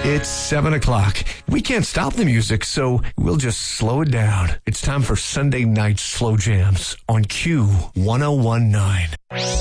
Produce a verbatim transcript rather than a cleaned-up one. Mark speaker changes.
Speaker 1: It's seven o'clock. We can't stop the music, so we'll just slow it down. It's time for Sunday Night Slow Jams on Q ten nineteen.